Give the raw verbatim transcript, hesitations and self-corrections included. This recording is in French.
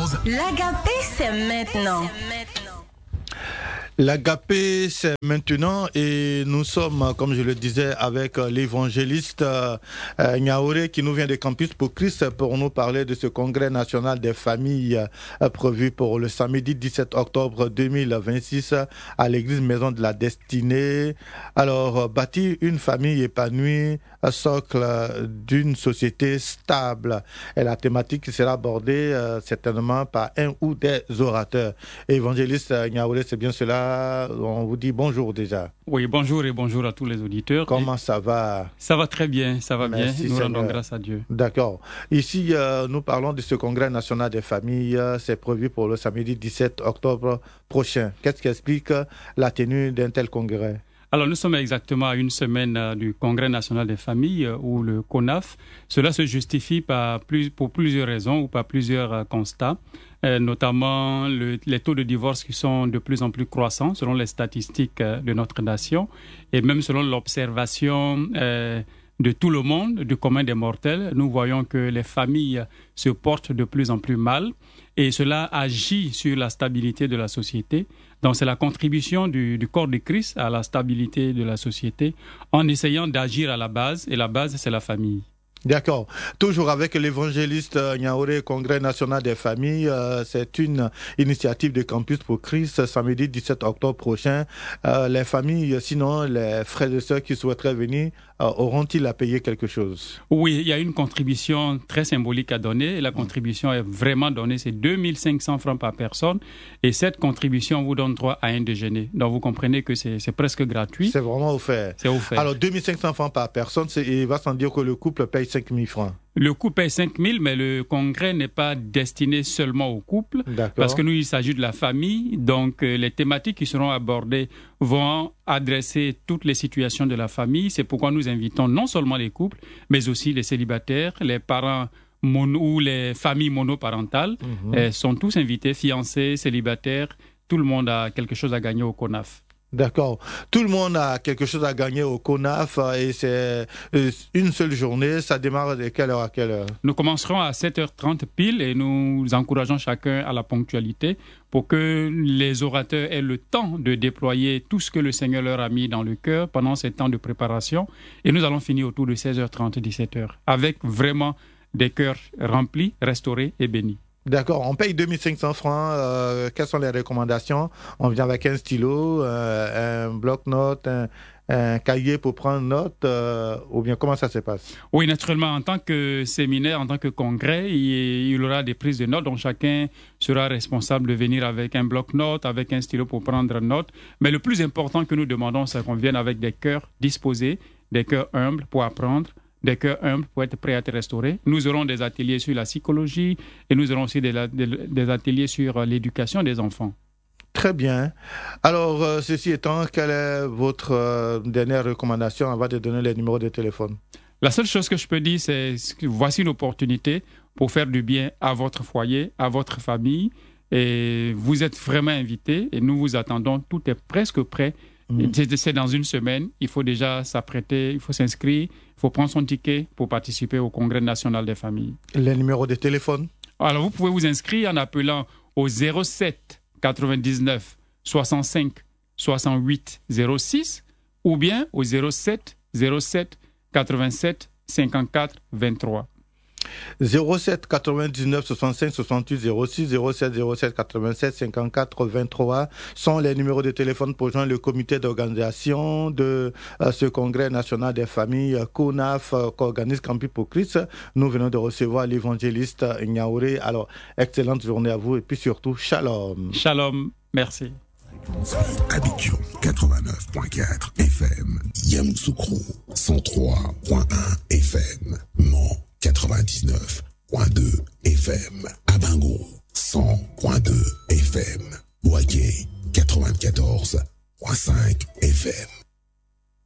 quatorze. L'Agapé, c'est maintenant. L'Agapé, c'est maintenant et nous sommes, comme je le disais, avec l'évangéliste euh, Nyaoré qui nous vient de Campus pour Christ pour nous parler de ce congrès national des familles euh, prévu pour le samedi dix-sept octobre deux mille vingt-six à l'église Maison de la Destinée. Alors, bâtir une famille épanouie, un socle d'une société stable est la thématique qui sera abordée euh, certainement par un ou des orateurs. Évangéliste Nyaoré, c'est bien cela. On vous dit bonjour déjà. Oui, bonjour et bonjour à tous les auditeurs. Comment et ça va? Ça va très bien, ça va Merci, bien. Nous Seigneur. rendons grâce à Dieu. D'accord. Ici, euh, nous parlons de ce congrès national des familles. C'est prévu pour le samedi dix-sept octobre prochain. Qu'est-ce qui explique la tenue d'un tel congrès? Alors, nous sommes exactement à une semaine euh, du Congrès national des familles, euh, ou le CONAF. Cela se justifie par plus, pour plusieurs raisons ou par plusieurs euh, constats, euh, notamment le, les taux de divorce qui sont de plus en plus croissants selon les statistiques euh, de notre nation et même selon l'observation euh, de tout le monde, du commun des mortels. Nous voyons que les familles se portent de plus en plus mal et cela agit sur la stabilité de la société. Donc, c'est la contribution du, du corps de Christ à la stabilité de la société en essayant d'agir à la base. Et la base, c'est la famille. D'accord. Toujours avec l'évangéliste Nyaoré, Congrès national des familles, euh, c'est une initiative de Campus pour Christ, samedi dix-sept octobre prochain. Euh, les familles, sinon les frères et sœurs qui souhaiteraient venir, euh, auront-ils à payer quelque chose? Oui, il y a une contribution très symbolique à donner. La contribution est vraiment donnée, c'est deux mille cinq cents francs par personne. Et cette contribution vous donne droit à un déjeuner. Donc, vous comprenez que c'est, c'est presque gratuit. C'est vraiment offert. C'est offert. Alors, deux mille cinq cents francs par personne, c'est, il va sans dire que le couple paye cinq mille francs. Le couple paye cinq mille, mais le congrès n'est pas destiné seulement au couple. D'accord. Parce que nous, il s'agit de la famille. Donc, euh, les thématiques qui seront abordées vont adresser toutes les situations de la famille. C'est pourquoi nous invitons non seulement les couples, mais aussi les célibataires, les parents mono, ou les familles monoparentales. Mm-hmm. euh, sont tous invités, fiancés, célibataires. Tout le monde a quelque chose à gagner au CONAF. D'accord. Tout le monde a quelque chose à gagner au CONAF et c'est une seule journée. Ça démarre de quelle heure à quelle heure? Nous commencerons à sept heures trente pile et nous encourageons chacun à la ponctualité pour que les orateurs aient le temps de déployer tout ce que le Seigneur leur a mis dans le cœur pendant ces temps de préparation. Et nous allons finir autour de seize heures trente, dix-sept heures avec vraiment des cœurs remplis, restaurés et bénis. D'accord, on paye deux mille cinq cents francs. Euh, quelles sont les recommandations? On vient avec un stylo, euh, un bloc-notes, un, un cahier pour prendre note, euh, ou bien comment ça se passe? Oui, naturellement, en tant que séminaire, en tant que congrès, il, il y aura des prises de notes, donc chacun sera responsable de venir avec un bloc-notes, avec un stylo pour prendre note. Mais le plus important que nous demandons, c'est qu'on vienne avec des cœurs disposés, des cœurs humbles pour apprendre, des cœurs humbles pour être prêts à te restaurer. Nous aurons des ateliers sur la psychologie et nous aurons aussi des, des, des ateliers sur l'éducation des enfants. Très bien. Alors, euh, ceci étant, quelle est votre euh, dernière recommandation avant de donner les numéros de téléphone? La seule chose que je peux dire, c'est que voici une opportunité pour faire du bien à votre foyer, à votre famille. Et vous êtes vraiment invités et nous vous attendons. Tout est presque prêt. Mmh. C'est dans une semaine. Il faut déjà s'apprêter, il faut s'inscrire, il faut prendre son ticket pour participer au Congrès national des familles. Les numéros de téléphone? Alors, vous pouvez vous inscrire en appelant au zéro sept quatre-vingt-dix-neuf soixante-cinq soixante-huit zéro six ou bien au zéro sept zéro sept quatre-vingt-sept cinquante-quatre vingt-trois. zéro sept quatre-vingt-dix-neuf soixante-cinq soixante-huit zéro six, zéro sept zéro sept quatre-vingt-sept cinquante-quatre vingt-trois sont les numéros de téléphone pour joindre le comité d'organisation de euh, ce congrès national des familles CONAF euh, qu'organise Campus pour Christ. Nous venons de recevoir l'évangéliste Nyaoré. Alors, excellente journée à vous et puis surtout, shalom. Shalom, merci. Abidjan quatre-vingt-neuf point quatre F M, Yamoussoukro cent trois point un F M, Mans quatre-vingt-dix-neuf point deux F M, Abango cent point deux F M, Boaké quatre-vingt-quatorze point cinq F M.